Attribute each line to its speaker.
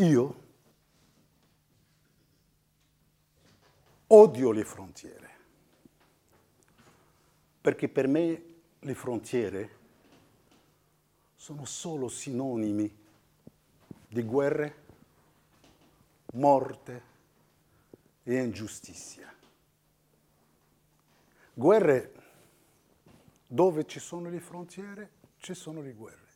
Speaker 1: Io odio le frontiere, perché per me le frontiere sono solo sinonimi di guerre, morte e ingiustizia. Guerre, dove ci sono le frontiere, ci sono le guerre.